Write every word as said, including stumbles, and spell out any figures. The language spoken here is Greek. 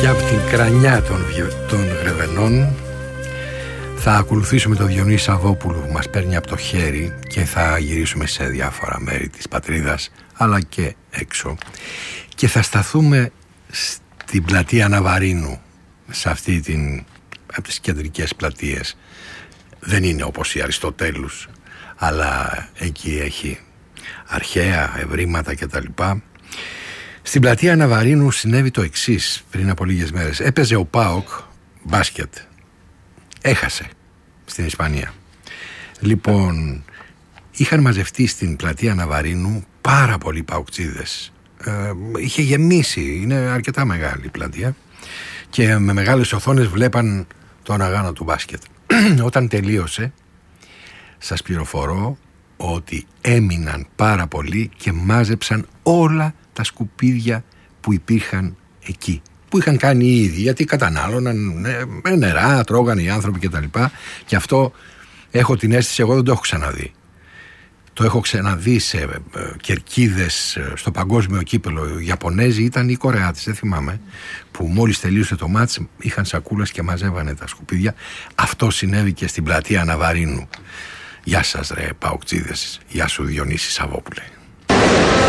Και από την κρανιά των, των Γρεβενών θα ακολουθήσουμε τον Διονύση Σαββόπουλο που μας παίρνει από το χέρι και θα γυρίσουμε σε διάφορα μέρη της πατρίδας αλλά και έξω και θα σταθούμε στην πλατεία Ναβαρίνου, σε αυτή την, από τις κεντρικές πλατείες. Δεν είναι όπως η Αριστοτέλους, αλλά εκεί έχει αρχαία ευρήματα κτλ. Στην πλατεία Ναβαρίνου συνέβη το εξής πριν από λίγες μέρες. Έπαιζε ο ΠΑΟΚ μπάσκετ. Έχασε στην Ισπανία. Λοιπόν, είχαν μαζευτεί στην πλατεία Ναβαρίνου πάρα πολλοί παοκτσίδες. Ε, είχε γεμίσει, είναι αρκετά μεγάλη η πλατεία και με μεγάλες οθόνες βλέπαν τον αγώνα του μπάσκετ. Όταν τελείωσε, σας πληροφορώ ότι έμειναν πάρα πολλοί και μάζεψαν όλα τα σκουπίδια που υπήρχαν εκεί, που είχαν κάνει οι ίδιοι, γιατί κατανάλωναν με νερά, τρώγαν οι άνθρωποι κτλ. Και, και αυτό έχω την αίσθηση, εγώ δεν το έχω ξαναδεί. Το έχω ξαναδεί σε κερκίδες στο παγκόσμιο κύπελο. Οι Ιαπωνέζοι ήταν οι Κορεάτες, δεν θυμάμαι, που μόλις τελείωσε το μάτς είχαν σακούλες και μαζεύανε τα σκουπίδια. Αυτό συνέβη και στην πλατεία Ναβαρίνου. Γεια σας ρε παοκτσίδες, γεια σου Διονύση Σαββόπουλε.